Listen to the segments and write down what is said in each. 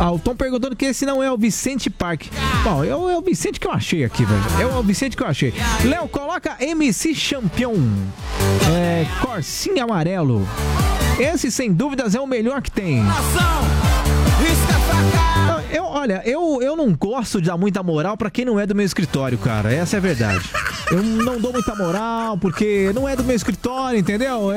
o Tom perguntando que esse não é o Vicente Park. Bom, é o Vicente que eu achei aqui, velho. É o Vicente que eu achei. Léo, coloca MC Champion. Corsinha Amarelo. Esse, sem dúvidas, é o melhor que tem. Eu não gosto de dar muita moral pra quem não é do meu escritório, cara. Essa é a verdade. Eu não dou muita moral porque não é do meu escritório, entendeu?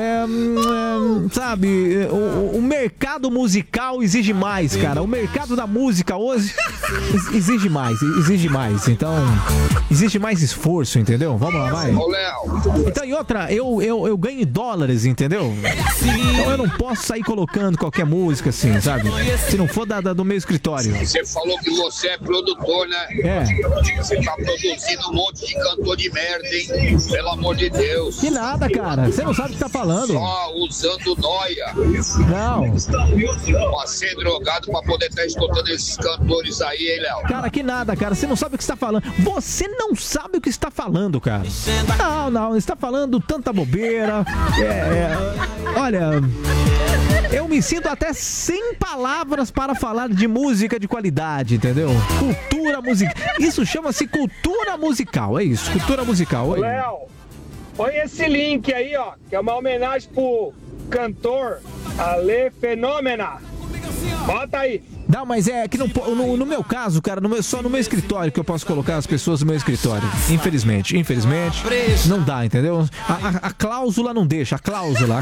Sabe, o mercado musical exige mais, cara. O mercado da música hoje exige mais. Então, exige mais esforço, entendeu? Vamos lá, vai. Então, e outra, eu ganho em dólares, entendeu? Então eu não posso sair colocando qualquer música assim, sabe? Se não for do meu escritório. Você falou que você é produtor, né? Você tá produzindo um monte de cantor de merda, hein? Pelo amor de Deus. Que nada, cara. Você não sabe o que tá falando. Só usando noia. Não. Pra ser drogado pra poder estar escutando esses cantores aí, hein, Léo? Cara, que nada, cara. Você não sabe o que está falando. Você não sabe o que está falando, cara. Não. Está falando tanta bobeira. Olha... Eu me sinto até sem palavras para falar de música de qualidade, entendeu? Cultura musical. Isso chama-se cultura musical, é isso, cultura musical. Oi. Léo, põe esse link aí, ó, que é uma homenagem pro cantor Ale Fenômena. Bota aí. Não, mas é que no meu caso, cara, só no meu escritório que eu posso colocar as pessoas no meu escritório. Infelizmente, não dá, entendeu? A cláusula não deixa, a cláusula.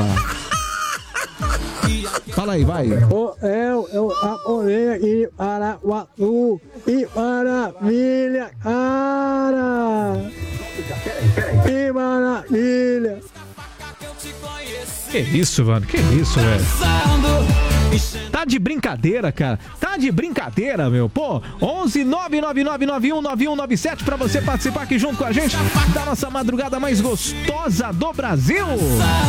Fala aí, vai. Eu adorei e para o azul e maravilha, cara. Que maravilha. Que isso, mano? Que isso, velho? Tá de brincadeira, cara. Tá de brincadeira, meu. Pô, 11 999919197 pra você participar aqui junto com a gente da nossa madrugada mais gostosa do Brasil.